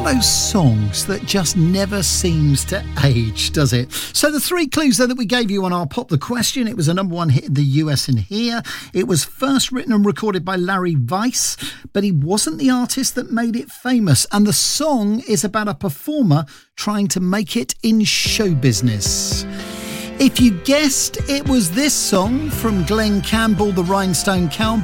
those songs that just never seems to age, does it? So the three clues there that we gave you on our Pop the Question: it was a number one hit in the US and here. It was first written and recorded by Larry Weiss, but he wasn't the artist that made it famous. And the song is about a performer trying to make it in show business. If you guessed it was this song from Glenn Campbell, the Rhinestone Cowboy,